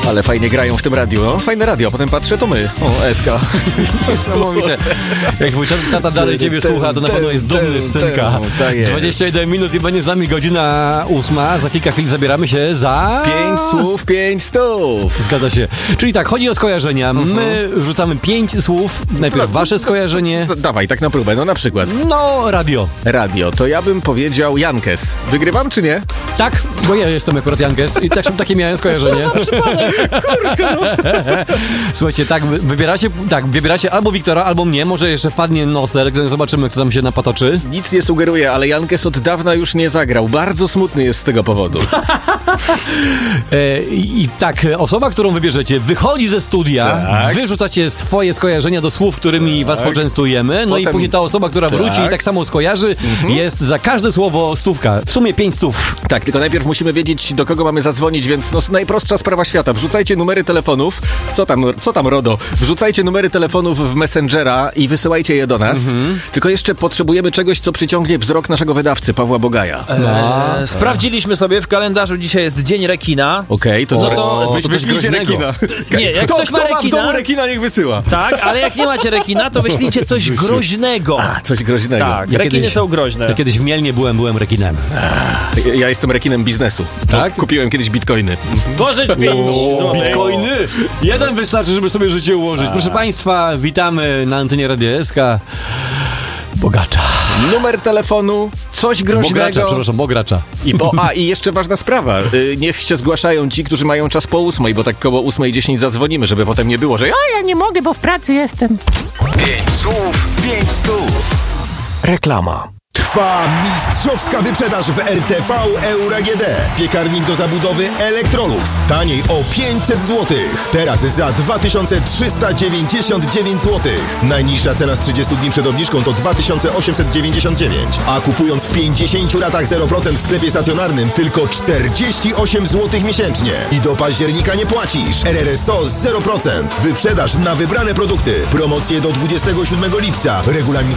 Ale fajnie grają w tym radiu. No, fajne radio, a potem patrzę, to my. O, SK. Niesamowite. Jak twój tata dalej ciebie słucha, to na pewno jest dumny z synka. 21 minut i będzie z nami godzina 8. Za kilka chwil zabieramy się za... 5 słów, 5 stów. Zgadza się. Czyli tak, chodzi o skojarzenia. My rzucamy 5 słów. Najpierw wasze skojarzenie. Dawaj, tak na próbę. No na przykład. No, radio. Radio. To ja bym powiedział Jankes. Wygrywam czy nie? Tak, bo ja jestem akurat Jankes i takie miałem skojarzenie. Słuchajcie, wybieracie albo Wiktora, albo mnie. Może jeszcze wpadnie Noser, zobaczymy, kto tam się napatoczy. Nic nie sugeruje, ale Jankes od dawna już nie zagrał. Bardzo smutny jest z tego powodu. I tak, osoba, którą wybierzecie, wychodzi ze studia, wy rzucacie swoje skojarzenia do słów, którymi was poczęstujemy, no i później ta osoba, która wróci i tak samo skojarzy, jest za każde słowo stówka. W sumie 5 stów. Tak, tylko najpierw musimy wiedzieć, do kogo mamy zadzwonić, więc no, najprostsza sprawa świata. Wrzucajcie numery telefonów. Co tam, RODO? Wrzucajcie numery telefonów w Messengera i wysyłajcie je do nas. Tylko jeszcze potrzebujemy czegoś, co przyciągnie wzrok naszego wydawcy, Pawła Bogaja. Sprawdziliśmy sobie w kalendarzu, dzisiaj jest Dzień Rekina. Okej, to wyślijcie rekina. Nie, jak ktoś ma ma w rekina, domu rekina, niech wysyła. tak, ale jak nie macie rekina, to wyślijcie coś groźnego. Coś groźnego. Tak, rekiny są groźne. Ja kiedyś w Mielnie byłem rekinem. Ja jestem rekinem biznesu. Tak? Kupiłem kiedyś bitcoiny. Pożycz 5 złotych. Bitcoiny! Jeden wystarczy, żeby sobie życie ułożyć. Proszę Państwa, witamy na antenie Radia SK. Bogacza. Numer telefonu, coś groźnego. Bogracza. I jeszcze ważna sprawa. Niech się zgłaszają ci, którzy mają czas po 8, bo tak koło 8:10 zadzwonimy, żeby potem nie było, że ja nie mogę, bo w pracy jestem. 5 słów, 5 stów. Reklama. Trwa mistrzowska wyprzedaż w RTV Euro AGD. Piekarnik do zabudowy Electrolux. Taniej o 500 zł. Teraz za 2399 zł. Najniższa cena z 30 dni przed obniżką to 2899. A kupując w 50 ratach 0% w sklepie stacjonarnym tylko 48 zł miesięcznie. I do października nie płacisz. RRSO 0%. Wyprzedaż na wybrane produkty. Promocje do 27 lipca. Regulamin w